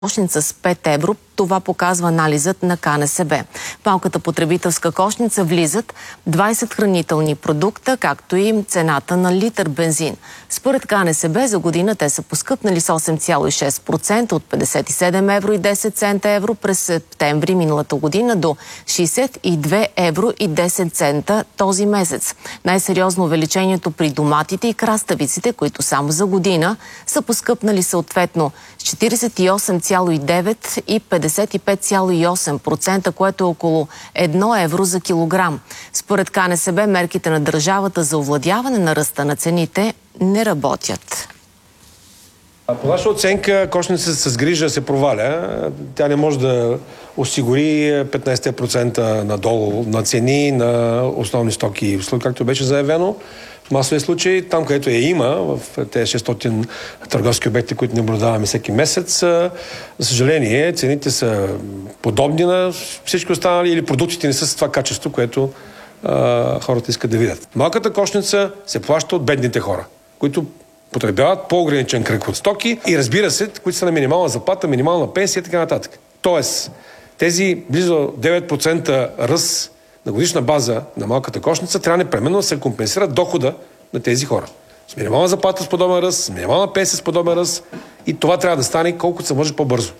кошница с 5 евро. Това показва анализът на КНСБ. В малката потребителска кошница влизат 20 хранителни продукта, както и цената на литър бензин. Според КНСБ за година те са поскъпнали с 8,6% от 57 евро и 10 цента евро през септември миналата година до 62 евро и 10 цента този месец. Най-сериозно увеличението при доматите и краставиците, които само за година са поскъпнали съответно с 48,9 и 55,8%, което е около 1 евро за килограм. Според КНСБ мерките на държавата за овладяване на ръста на цените не работят. По наша оценка, кошницата с грижа се проваля. Тя не може да осигури 15% надолу на цени на основни стоки и услуги, както беше заявено. В масовия случай, там където я има, в тези 600 търговски обекти, които наблюдаваме всеки месец, за съжаление, цените са подобни на всички останали или продуктите не са с това качество, което хората искат да видят. Малката кошница се плаща от бедните хора, които потребяват по-ограничен кръг от стоки и разбира се, които са на минимална заплата, минимална пенсия и така нататък. Тоест, тези близо 9% ръст на годишна база на малката кошница трябва непременно да се компенсира дохода на тези хора. С минимална заплата с подобен ръст, с минимална пенсия с подобен ръст и това трябва да стане колкото се може по-бързо.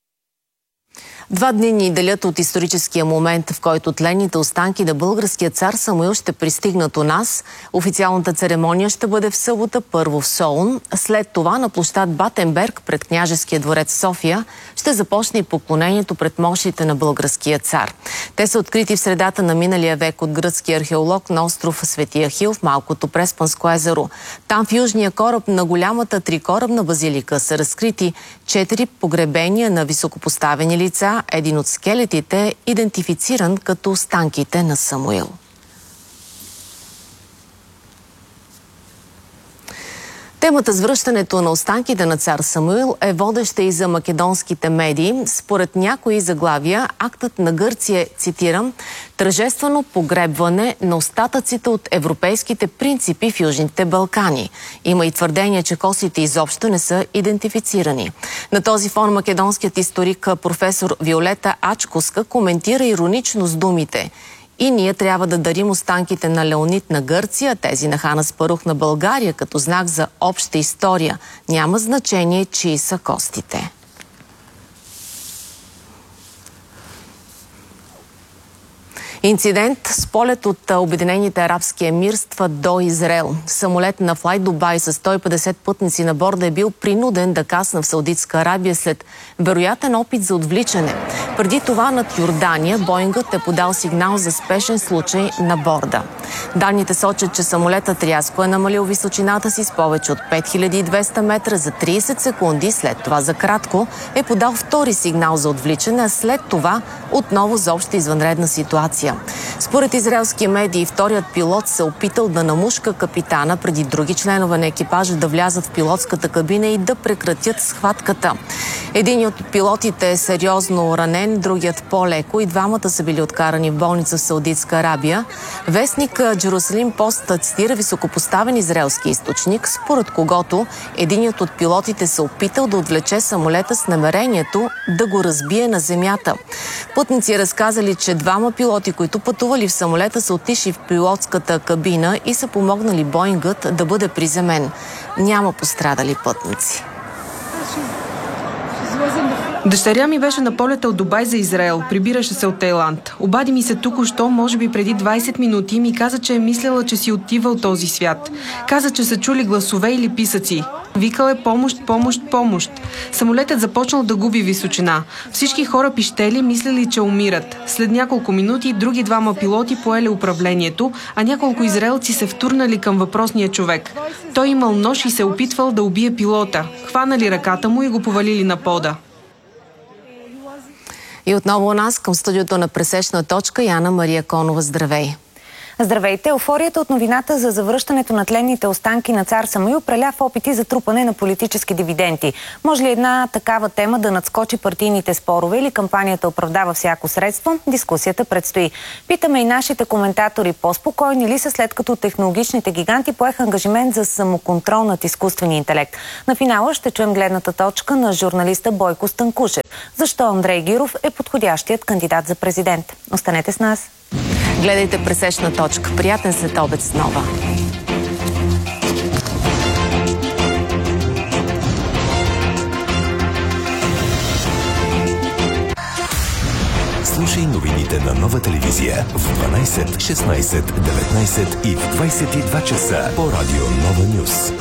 2 дни ни делят от историческия момент, в който тленните останки на българския цар Самуил ще пристигнат у нас. Официалната церемония ще бъде в събота, първо в Солун. След това на площад Батенберг пред княжеския дворец в София ще започне и поклонението пред мощите на българския цар. Те са открити в средата на миналия век от гръцки археолог на остров Свети Ахил в малкото Преспанско езеро. Там в южния кораб на голямата трикорабна базилика са разкрити 4 погребения на високопоставени лица. Един от скелетите е идентифициран като останките на Самуил. Темата с връщането на останките на цар Самуил е водеща и за македонските медии. Според някои заглавия, актът на Гърция е, цитирам, тържествено погребване на остатъците от европейските принципи в Южните Балкани. Има и твърдение, че костите изобщо не са идентифицирани. На този фон македонският историк професор Виолета Ачковска коментира иронично с думите: и ние трябва да дарим останките на Леонид на Гърция, тези на хан Аспарух на България, като знак за обща история. Няма значение чии са костите. Инцидент с полет от Обединените арабски емирства до Израел. Самолет на Fly Dubai с 150 пътници на борда е бил принуден да кацне в Саудитска Арабия след вероятен опит за отвличане. Преди това над Йордания Боингът е подал сигнал за спешен случай на борда. Данните сочат, че самолетът рязко е намалил височината си с повече от 5200 метра за 30 секунди. След това за кратко е подал втори сигнал за отвличане, а след това отново за обща извънредна ситуация. Според израелски медии, вторият пилот се опитал да намушка капитана преди други членове на екипажа да влязат в пилотската кабина и да прекратят схватката. Един от пилотите е сериозно ранен, другият по-леко и двамата са били откарани в болница в Саудитска Арабия. Вестник Джерусалим Пост цитира високопоставен израелски източник, според когото единият от пилотите се опитал да отвлече самолета с намерението да го разбие на земята. Пътници разказали, че двама пилоти, които пътували в самолета, са отишли в пилотската кабина и са помогнали Боингът да бъде приземен. Няма пострадали пътници. Дъщеря ми беше на полета от Дубай за Израел. Прибираше се от Тайланд. Обади ми се току-що, може би преди 20 минути, и ми каза, че е мислела, че си отива от този свят. Каза, че са чули гласове или писъци. Викал е помощ, помощ, помощ. Самолетът започнал да губи височина. Всички хора пищели, мислили, че умират. След няколко минути други двама пилоти поели управлението, а няколко израелци се втурнали към въпросния човек. Той имал нож и се опитвал да убие пилота. Хванали ръката му и го повалили на пода. И отново у нас към студиото на Пресечна точка Яна Мария Конова. Здравей! Здравейте! Еуфорията от новината за завръщането на тленните останки на цар Самуил преля в опити за трупане на политически дивиденти. Може ли една такава тема да надскочи партийните спорове или кампанията оправдава всяко средство? Дискусията предстои. Питаме и нашите коментатори по-спокойни ли са, след като технологичните гиганти поеха ангажимент за самоконтрол над изкуствения интелект. На финала ще чуем гледната точка на журналиста Бойко Станкушев. Защо Андрей Гиров е подходящият кандидат за президент? Останете с нас! Гледайте Пресечна точка. Приятен следобед с Нова. Слушай новините на Нова телевизия в 12, 16, 19 и в 22 часа по радио Нова Нюс.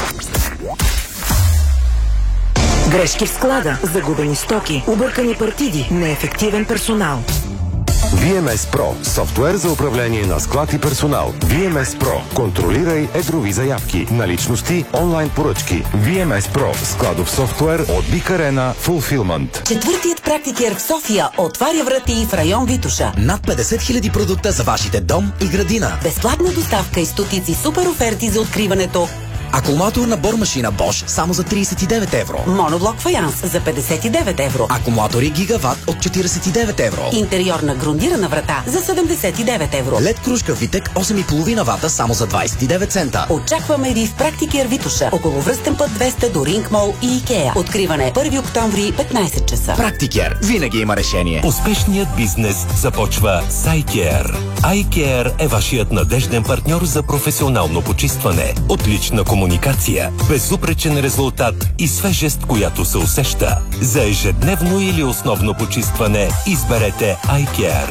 Грешки в склада, загубени стоки, объркани партиди, неефективен персонал. VMS Pro – софтуер за управление на склад и персонал. VMS Pro – контролирай едрови заявки, наличности, онлайн поръчки. VMS Pro – складов софтуер от Big Arena Fulfillment. Четвъртият практикер в София отваря врати в район Витоша. Над 50 000 продукта за вашите дом и градина. Безплатна доставка и стотици супер оферти за откриването. Акумулатор на бормашина Bosch само за 39 евро. Моноблок фаянс за 59 евро. Акумулатори Гигават от 49 евро. Интериорна грундирана врата за 79 евро. LED кружка Витек 8,5 вата само за 29 цента. Очакваме ви в практикер Витоша, около Връстен път 200 до Ринг Мол и Икеа. Откриване 1 октомври, 15 часа. Практикер винаги има решение. Успешният бизнес започва с iCare. iCare е вашият надежден партньор за професионално почистване. Отлична комуникация, безупречен резултат и свежест, която се усеща. За ежедневно или основно почистване изберете iCare.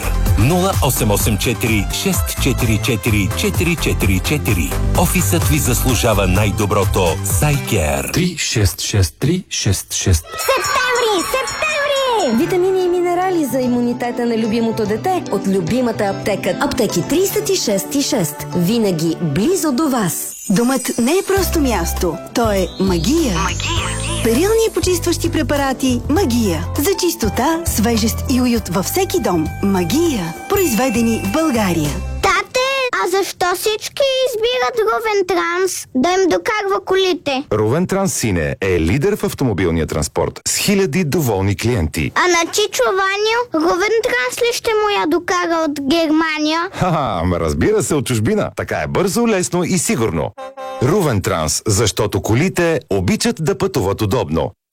0884 644 444. Офисът ви заслужава най-доброто с iCare. 366366. Септември! Витамини и минерали за имунитета на любимото дете от любимата аптека. Аптеки 36,6. Винаги близо до вас. Домът не е просто място. То е магия. Перилни и почистващи препарати Магия. За чистота, свежест и уют във всеки дом. Магия. Произведени в България. Тате, а защо всички избират Рувен Транс да им докарва колите? Рувен Транс Сине е лидер в автомобилния транспорт с хиляди доволни клиенти. А на Чичо Ваню Рувен Транс ли ще му я докара от Германия? Ха-ха, разбира се, от чужбина. Така е бързо, лесно и сигурно. Рувен Транс, защото колите обичат да пътуват удобно.